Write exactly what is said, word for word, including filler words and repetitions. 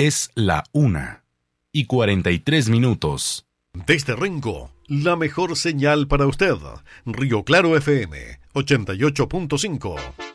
Es la una y cuarenta y tres minutos. Desde Rengo, la mejor señal para usted. Río Claro F M, ochenta y ocho punto cinco.